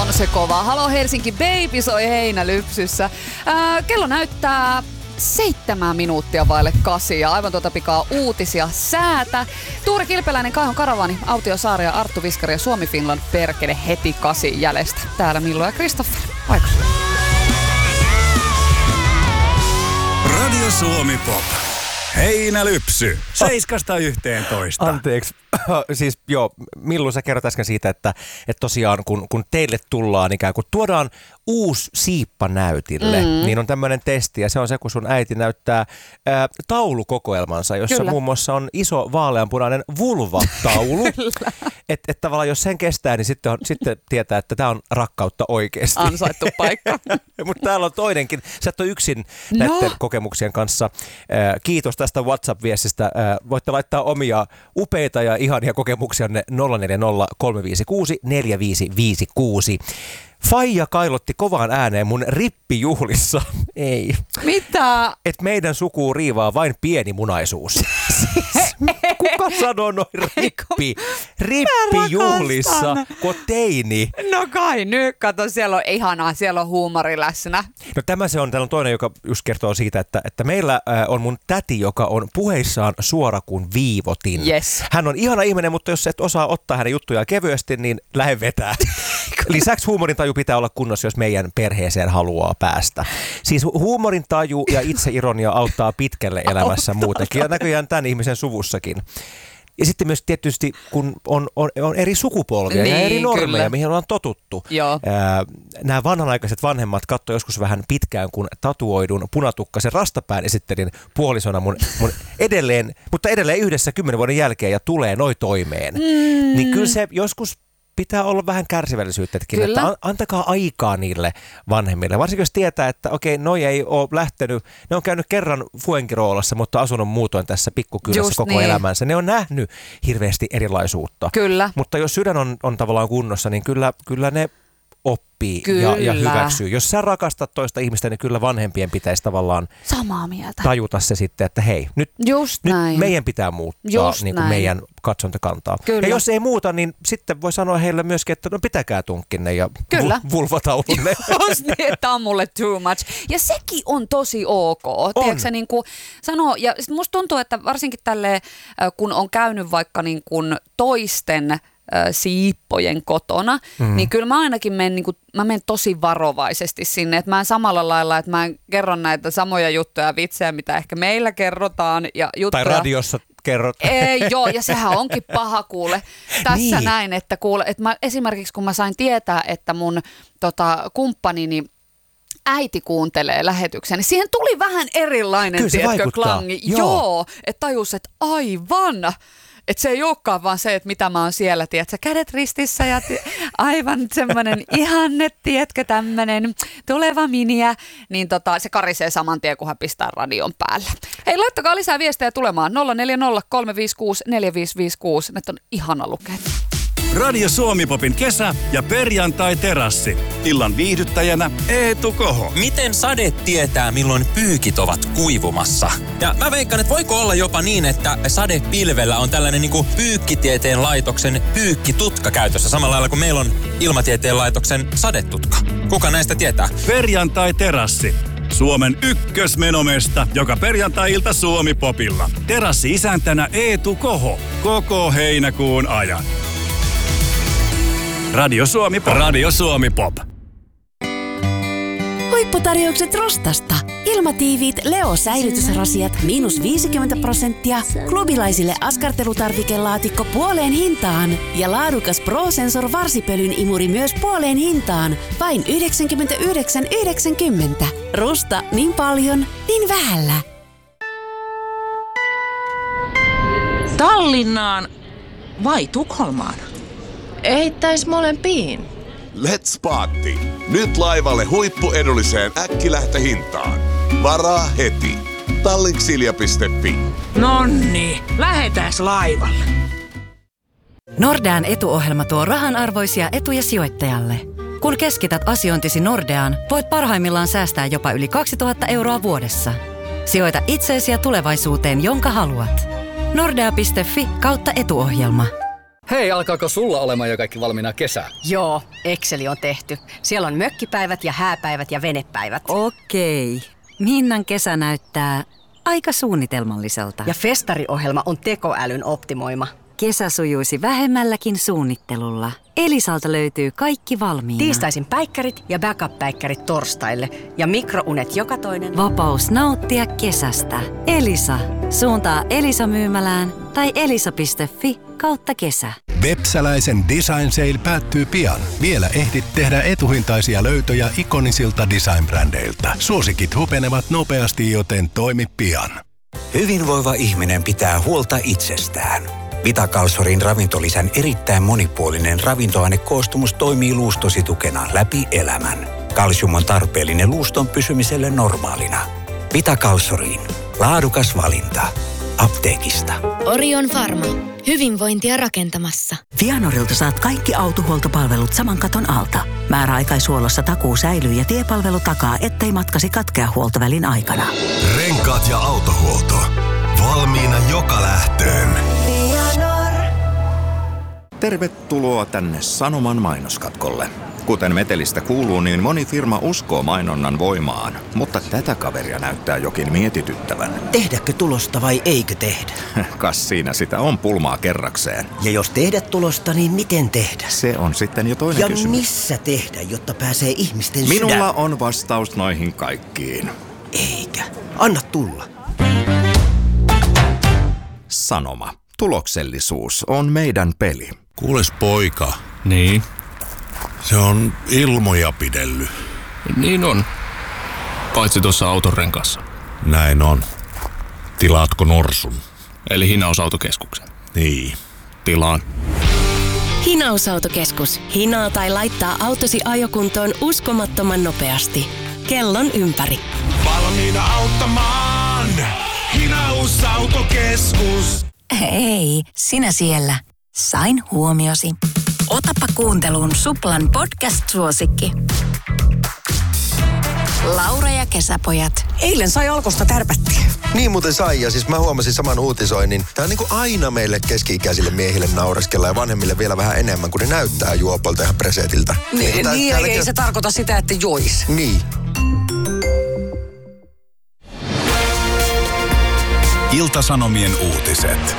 On se kova. Halo Helsinki, Baby soi Heinälypsyssä. Kello näyttää 7 minuuttia vaille 8 ja aivan tuota pikaa uutisia säätä. Tuure Kilpeläinen, Kaihon Karavaani, Autio Saari ja Arttu Viskari ja Suomi Finland perkele heti 8 jäljestä. Täällä Millo ja Kristoffer. Aika. Radio Suomi Pop. Heinälypsy. 7–11. Anteeksi. Siis joo, Millu, sä kerrot äsken siitä, että tosiaan kun teille tullaan ikään kuin tuodaan uusi siippa näytille, niin on tämmöinen testi ja se on se, kun sun äiti näyttää taulukokoelmansa, jossa Kyllä. muun muassa on iso vaaleanpunainen vulva-taulu. Että tavallaan jos sen kestää, niin sitten tietää, että tämä on rakkautta oikeasti. Ansaittu paikka. Mutta täällä on toinenkin. Sä et ole yksin näiden kokemuksien kanssa. Kiitos tästä WhatsApp-viestistä. Voitte laittaa omia upeita ja ihania kokemuksianne 040 356 4556. Faija kailotti kovaan ääneen mun rippijuhlissa. Ei. Mitä? Et meidän sukuu riivaa vain pienimunaisuus. Siis, kuka sanoo noin rippijuhlissa, kun teini? No kai nyt, kato, siellä on ihanaa, siellä on huumori läsnä. No täällä on toinen, joka just kertoo siitä, että meillä on mun täti, joka on puheissaan suora kuin viivotin. Yes. Hän on ihana ihminen, mutta jos et osaa ottaa hänen juttujaan kevyesti, niin lähde vetää. Lisäksi huumorintaju pitää olla kunnossa, jos meidän perheeseen haluaa päästä. Siis huumorintaju ja itseironia auttaa pitkälle elämässä muutenkin ja näköjään tämän ihmisen suvussakin. Ja sitten myös tietysti, kun on eri sukupolvia niin, ja eri normeja, kyllä. mihin ollaan totuttu. Nämä vanhanaikaiset vanhemmat katsoi joskus vähän pitkään, kun tatuoidun punatukkaisen rastapään esittelin puolisona mun edelleen yhdessä 10 vuoden jälkeen ja tulee noi toimeen. Niin kyllä se joskus pitää olla vähän kärsivällisyyttäkin, että antakaa aikaa niille vanhemmille. Varsinkin jos tietää, että okei, noi ei ole lähtenyt, ne on käynyt kerran Fuengiroolassa, mutta asunut muutoin tässä pikkukylässä just koko niin. elämänsä. Ne on nähnyt hirveästi erilaisuutta. Kyllä. Mutta jos sydän on tavallaan kunnossa, niin kyllä ne oppii ja hyväksyy. Jos sä rakastat toista ihmistä, niin kyllä vanhempien pitäisi tavallaan samaa mieltä tajuta se sitten, että hei, nyt meidän pitää muuttaa niin kuin meidän katsontakantaa. Kyllä. Ja jos ei muuta, niin sitten voi sanoa heille myöskin, että no pitäkää tunkkinne ja vulvataulunne. Just niin, että on mulle too much. Ja sekin on tosi ok. Tiedätkö, niin kuin sanoo, ja sit musta tuntuu, että varsinkin tälleen, kun on käynyt vaikka niin kuin toisten siippojen kotona, niin kyllä mä ainakin mä menen tosi varovaisesti sinne, että mä en samalla lailla, että mä en kerro näitä samoja juttuja ja vitsejä, mitä ehkä meillä kerrotaan. Ja juttuja. Tai radiossa kerrot. Joo, ja sehän onkin paha kuule. Tässä niin. Näin, että kuule, että mä, esimerkiksi kun mä sain tietää, että mun kumppanini äiti kuuntelee lähetyksen, niin siihen tuli vähän erilainen klangi. Joo, että tajus, että aivan. Että se ei olekaan vaan se, että mitä mä oon siellä, tiedätkö, kädet ristissä ja aivan semmoinen ihanne, tiedätkö, tämmöinen tuleva miniä, niin se karisee saman tien, kun hän pistää radion päällä. Hei, laittakaa lisää viestejä tulemaan 040 356 4556, näitä on ihana lukea. Radio Suomi Popin kesä- ja perjantai-terassi. Illan viihdyttäjänä Eetu Koho. Miten sade tietää, milloin pyykit ovat kuivumassa? Ja mä veikkaan, että voiko olla jopa niin, että sadepilvellä on tällainen niinku pyykkitieteen laitoksen pyykkitutka käytössä, samalla lailla kuin meillä on ilmatieteen laitoksen sadetutka. Kuka näistä tietää? Perjantai-terassi. Suomen ykkösmenomesta joka perjantai-ilta Suomi Popilla. Terassi isäntänä Eetu Koho. Koko heinäkuun ajan. Radio Suomi Pop. Radio Suomi Pop. Huipputarjoukset Rostasta. Ilmatiiviit Leo-säilytysrasiat -50%. Klubilaisille askartelutarvikelaatikko puoleen hintaan. Ja laadukas Pro-Sensor varsipölyn imuri myös puoleen hintaan. Vain 99,90. Rusta niin paljon, niin vähällä. Tallinnaan vai Tukholmaan? Eittäis molempiin. Let's party! Nyt laivalle huippuedulliseen äkkilähtöhintaan. Varaa heti. Tallinksilja.fi. Nonni, lähetääs laivalle. Nordean etuohjelma tuo rahanarvoisia etuja sijoittajalle. Kun keskität asiointisi Nordeaan, voit parhaimmillaan säästää jopa yli 2000 € vuodessa. Sijoita itseesi ja tulevaisuuteen, jonka haluat. Nordea.fi/etuohjelma. Hei, alkaako sulla olemaan jo kaikki valmiina kesää? Joo, Exceli on tehty. Siellä on mökkipäivät ja hääpäivät ja venepäivät. Okei. Minnan kesä näyttää aika suunnitelmalliselta. Ja festariohjelma on tekoälyn optimoima. Kesä sujuisi vähemmälläkin suunnittelulla. Elisalta löytyy kaikki valmiina. Tiistaisin päikkärit ja backup-päikkärit torstaille. Ja mikrounet joka toinen. Vapaus nauttia kesästä. Elisa. Suuntaa Elisa-myymälään tai elisa.fi/kesä. Vepsäläisen Design Sale päättyy pian. Vielä ehdit tehdä etuhintaisia löytöjä ikonisilta design-brändeiltä. Suosikit hupenevat nopeasti, joten toimi pian. Hyvinvoiva ihminen pitää huolta itsestään. Vitakalsorin ravintolisän erittäin monipuolinen ravintoainekoostumus toimii luustosi tukena läpi elämän. Kalsium on tarpeellinen luuston pysymiselle normaalina. Vitakalsoriin. Laadukas valinta. Apteekista. Orion Pharma. Hyvinvointia rakentamassa. Vianorilta saat kaikki autohuoltopalvelut saman katon alta. Määräaikaishuollossa takuu säilyy ja tiepalvelu takaa, ettei matkasi katkea huoltovälin aikana. Renkaat ja autohuolto. Valmiina joka lähtöön. Tervetuloa tänne Sanoman mainoskatkolle. Kuten metelistä kuuluu, niin moni firma uskoo mainonnan voimaan, mutta tätä kaveria näyttää jokin mietityttävän. Tehdäkö tulosta vai eikö tehdä? Kas siinä sitä on pulmaa kerrakseen. Ja jos tehdä tulosta, niin miten tehdä? Se on sitten jo toinen kysymys. Ja missä tehdä, jotta pääsee ihmisten Minulla on vastaus noihin kaikkiin. Eikä. Anna tulla. Sanoma. Tuloksellisuus on meidän peli. Kuules poika. Niin? Se on ilmoja pidelly. Niin on. Paitsi tuossa auton renkaassa. Näin on. Tilaatko norsun? Eli hinausautokeskuksen. Niin. Tilaan. Hinausautokeskus. Hinaa tai laittaa autosi ajokuntoon uskomattoman nopeasti. Kellon ympäri. Valmiina auttamaan. Hinausautokeskus. Hei, sinä siellä. Sain huomiosi. Otapa kuunteluun Suplan podcast-suosikki. Laura ja kesäpojat. Eilen sai Alkosta tärpättiä. Niin muuten sai, ja siis mä huomasin saman uutisoinnin. Tää on niin kuin aina meille keski-ikäisille miehille naureskella ja vanhemmille vielä vähän enemmän, kun ne näyttää juopolta ja presetiltä. Niin, ei se tarkoita sitä, että jois. Niin. Ilta-Sanomien uutiset.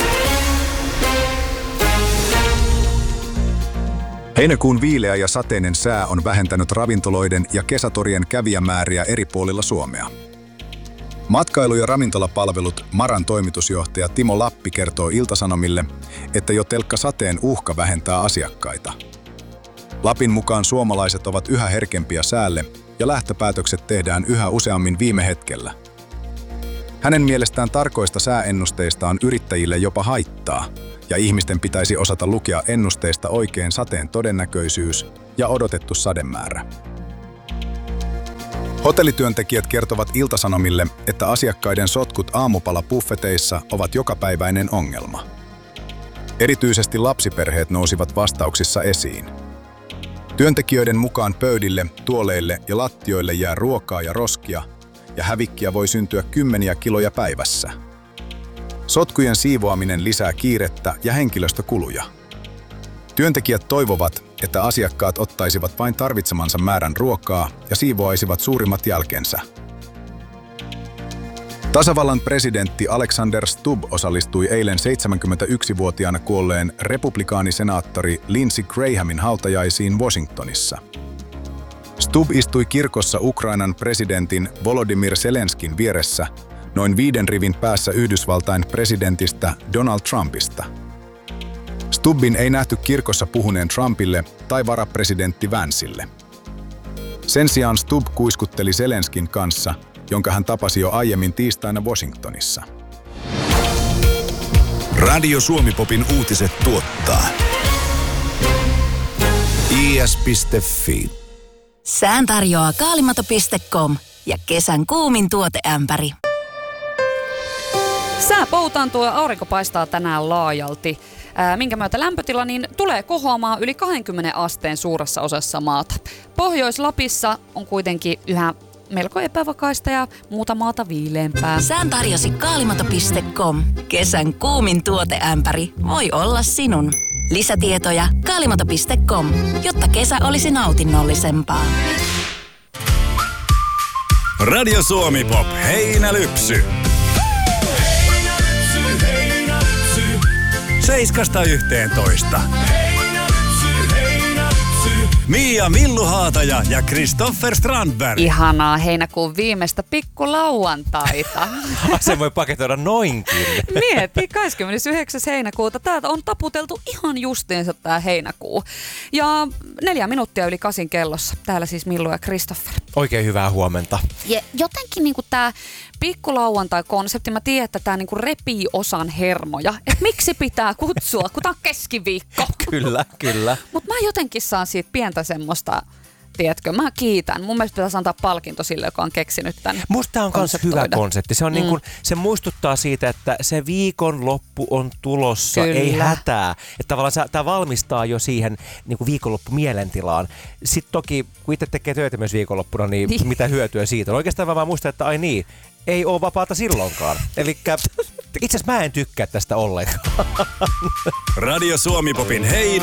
Heinäkuun viileä ja sateinen sää on vähentänyt ravintoloiden ja kesätorien kävijämääriä eri puolilla Suomea. Matkailu- ja ravintolapalvelut Maran toimitusjohtaja Timo Lappi kertoo Ilta-Sanomille, että jo telkka sateen uhka vähentää asiakkaita. Lapin mukaan suomalaiset ovat yhä herkempiä säälle ja lähtöpäätökset tehdään yhä useammin viime hetkellä. Hänen mielestään tarkoista sääennusteista on yrittäjille jopa haittaa, ja ihmisten pitäisi osata lukea ennusteista oikein sateen todennäköisyys ja odotettu sademäärä. Hotellityöntekijät kertovat Ilta-Sanomille, että asiakkaiden sotkut aamupalabuffeteissa ovat jokapäiväinen ongelma. Erityisesti lapsiperheet nousivat vastauksissa esiin. Työntekijöiden mukaan pöydille, tuoleille ja lattioille jää ruokaa ja roskia, ja hävikkiä voi syntyä 10 kiloja päivässä. Sotkujen siivoaminen lisää kiirettä ja henkilöstökuluja. Työntekijät toivovat, että asiakkaat ottaisivat vain tarvitsemansa määrän ruokaa ja siivoaisivat suurimmat jälkensä. Tasavallan presidentti Alexander Stubb osallistui eilen 71-vuotiaana kuolleen republikaanisenaattori Lindsey Grahamin hautajaisiin Washingtonissa. Stubb istui kirkossa Ukrainan presidentin Volodymyr Zelenskin vieressä, noin 5 rivin päässä Yhdysvaltain presidentistä Donald Trumpista. Stubbin ei nähty kirkossa puhuneen Trumpille tai varapresidentti Vancelle. Sen sijaan Stubb kuiskutteli Zelenskin kanssa, jonka hän tapasi jo aiemmin tiistaina Washingtonissa. Radio Suomi-popin uutiset tuottaa is.fi. Sään tarjoaa kaalimato.com ja kesän kuumin tuoteämpäri. Sää poutaantuu ja aurinko paistaa tänään laajalti, minkä myötä lämpötila niin tulee kohoamaan yli 20 asteen suuressa osassa maata. Pohjois-Lapissa on kuitenkin yhä melko epävakaista ja muuta maata viileämpää. Sään tarjosi kaalimato.com. Kesän kuumin tuoteämpäri voi olla sinun. Lisätietoja kaalimato.com, jotta kesä olisi nautinnollisempaa. Radio Suomi Pop, heinälypsy. 7–11. Mia Milluhaataja ja Kristoffer Strandberg. Ihanaa heinäkuun viimeistä pikkulauantaita. Se voi paketoida noinkin. Mieti, 29. heinäkuuta. Täältä on taputeltu ihan justiinsa tää heinäkuu. Ja 4 minuuttia yli 8 kellossa. Täällä siis Millu ja Kristoffer. Oikein hyvää huomenta. Ja jotenkin niinku tää pikkulauantai-konsepti, mä tiedän, että tää niinku repii osan hermoja. Et miksi pitää kutsua, kun tää on keskiviikko. Kyllä. Mut mä jotenkin saan siitä pientä semmoista, tiedätkö, mä kiitän. Mun mielestä pitäisi antaa palkinto sille, joka on keksinyt tän. Musta tää on myös hyvä konsepti. Se on niin kuin, se muistuttaa siitä, että se viikonloppu on tulossa, Kyllä. ei hätää. Että tavallaan tää valmistaa jo siihen niin kuin viikonloppumielentilaan. Sitten toki, kun itse tekee töitä myös viikonloppuna, niin mitä hyötyä siitä on? Oikeastaan mä vaan muistan, että ai niin, ei oo vapaata silloinkaan. Elikkä itse asiassa mä en tykkää tästä ollenkaan. Radio Suomi Popin heinä